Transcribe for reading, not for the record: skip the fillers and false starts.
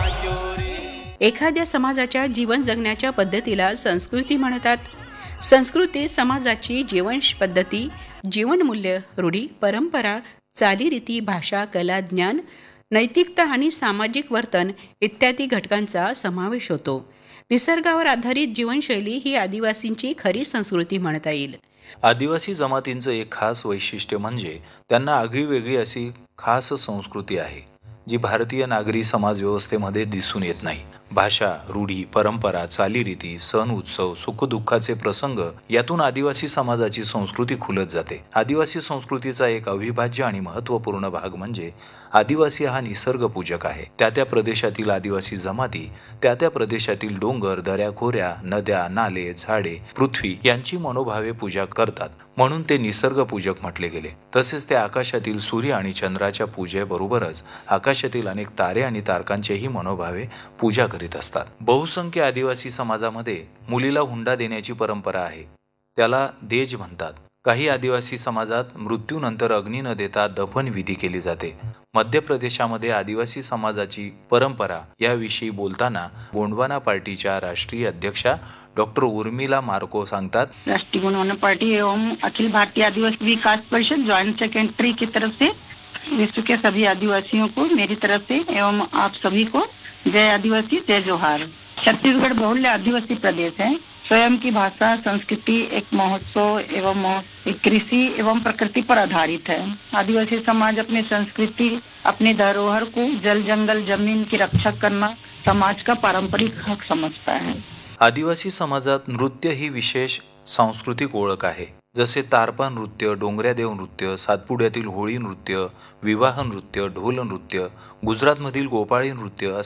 एखाद्या समाजाच्या जीवन जगण्याच्या पद्धतीला संस्कृती म्हणतात. संस्कृती समाजाची जीवन पद्धती, जीवनमूल्य, रूढी, परंपरा, चालीरीती, भाषा, कला, ज्ञान, नैतिकता आणि सामाजिक वर्तन इत्यादी घटकांचा समावेश होतो. निसर्गावर आधारित जीवनशैली ही आदिवासींची खरी संस्कृती म्हणता येईल. आदिवासी जमातींचं एक खास वैशिष्ट्य म्हणजे त्यांना आगळीवेगळी अशी खास संस्कृती आहे, जी भारतीय नागरी समाज व्यवस्थेमध्ये दिसून येत नाही. भाषा, रूढी, परंपरा, चालीरीती, सण, उत्सव, सुखदुःखाचे प्रसंग यातून आदिवासी समाजाची संस्कृती खुलत जाते. आदिवासी संस्कृतीचा एक अविभाज्य आणि महत्त्वपूर्ण भाग म्हणजे आदिवासी हा निसर्गपूजक आहे. त्या त्या प्रदेशातील आदिवासी जमाती त्या त्या प्रदेशातील डोंगर, दऱ्या, खोऱ्या, नद्या, नाले, झाडे, पृथ्वी यांची मनोभावे पूजा करतात, म्हणून ते निसर्गपूजक म्हटले गेले. तसेच ते आकाशातील सूर्य आणि चंद्राच्या पूजेबरोबरच आकाशातील अनेक तारे आणि तारकांचेही मनोभावे पूजा करीत असतात. बहुसंख्य आदिवासी समाजामध्ये मुलीला हुंडा देण्याची परंपरा आहे. त्याला देज म्हणतात. काही आदिवासी समाजात मृत्यूनंतर अग्नी न देता दफन विधी केली जाते. मध्य प्रदेशामध्ये आदिवासी समाजाची परंपरा याविषयी बोलताना गोंडवाना पार्टीच्या राष्ट्रीय अध्यक्षा डॉक्टर उर्मिला मार्को सांगतात, राष्ट्रीय गोंडवाना पार्टी एवं अखिल भारतीय आदिवासी विकास परिषद ज्वाइंट सेक्रेटरी की तरफ से विश्व के सभी आदिवासियों को मेरी तरफ से एवं आप सभी को जय आदिवासी, जय जोहार। छत्तीसगढ़ बहुल्य आदिवासी प्रदेश है। स्वयं की भाषा, संस्कृति, एक महोत्सव एवं एक कृषि एवं प्रकृति पर आधारित है। आदिवासी समाज अपनी संस्कृति, अपनी धरोहर को, जल, जंगल, जमीन की रक्षा करना समाज का पारंपरिक हक समझता है। आदिवासी समाजात नृत्य ही विशेष सांस्कृतिक ओळख आहे. जसे तारपा नृत्य, डोंगऱ्यादेव नृत्य, सातपुड्यातील होळी नृत्य, विवाह नृत्य, ढोल नृत्य, गुजरातमधील गोपाळी नृत्य